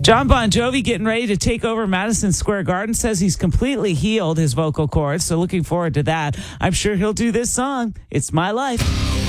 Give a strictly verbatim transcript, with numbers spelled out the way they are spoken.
John Bon Jovi getting ready to take over Madison Square Garden, says he's completely healed his vocal cords. So looking forward to that. I'm sure he'll do this song. It's My Life.